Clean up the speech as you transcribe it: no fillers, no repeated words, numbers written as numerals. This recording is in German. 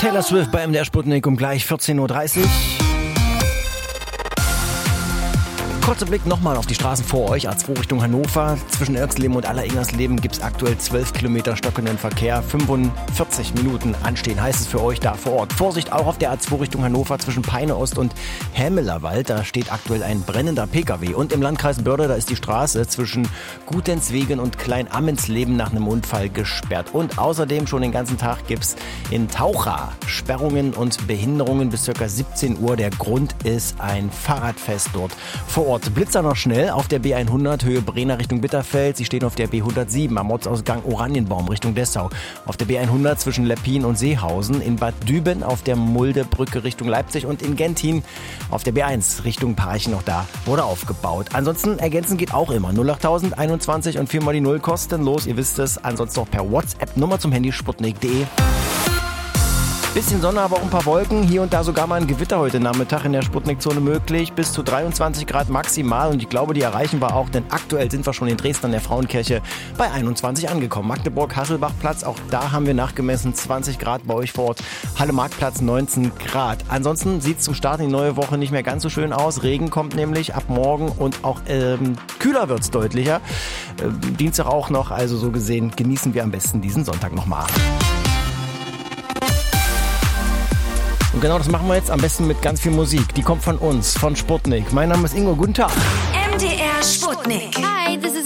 Taylor Swift bei MDR Sputnik um gleich 14.30 Uhr. Kurzer Blick nochmal auf die Straßen vor euch. A2 Richtung Hannover. Zwischen Erxleben und Aller-Ingersleben gibt es aktuell 12 Kilometer stockenden Verkehr. 45 Minuten anstehen, heißt es für euch da vor Ort. Vorsicht auch auf der A2 Richtung Hannover zwischen Peine Ost und Hämelerwald. Da steht aktuell ein brennender Pkw. Und im Landkreis Börde, da ist die Straße zwischen Gutenswegen und Klein-Ammensleben nach einem Unfall gesperrt. Und außerdem schon den ganzen Tag gibt's in Taucha Sperrungen und Behinderungen bis ca. 17 Uhr. Der Grund ist ein Fahrradfest dort vor Ort. Blitzer noch schnell auf der B100 Höhe Brenner Richtung Bitterfeld. Sie stehen auf der B107 am Ortsausgang Oranienbaum Richtung Dessau. Auf der B100 zwischen Leppin und Seehausen. In Bad Düben auf der Muldebrücke Richtung Leipzig und in Gentin auf der B1 Richtung Parchim. Noch da wurde aufgebaut. Ansonsten ergänzen geht auch immer. 08000 21 und 4 mal die 0 kostenlos. Ihr wisst es. Ansonsten auch per WhatsApp. Nummer zum Handy sputnik.de. Bisschen Sonne, aber auch ein paar Wolken. Hier und da sogar mal ein Gewitter heute Nachmittag in der Sputnik-Zone möglich. Bis zu 23 Grad maximal. Und ich glaube, die erreichen wir auch, denn aktuell sind wir schon in Dresden an der Frauenkirche bei 21 angekommen. Magdeburg-Hasselbach-Platz, auch da haben wir nachgemessen 20 Grad bei euch vor Ort. Halle-Marktplatz 19 Grad. Ansonsten sieht es zum Start in die neue Woche nicht mehr ganz so schön aus. Regen kommt nämlich ab morgen und auch kühler wird es deutlicher. Dienstag auch noch, also so gesehen genießen wir am besten diesen Sonntag nochmal. Und genau das machen wir jetzt am besten mit ganz viel Musik. Die kommt von uns, von Sputnik. Mein Name ist Ingo. Guten Tag. MDR Sputnik. Hi, this is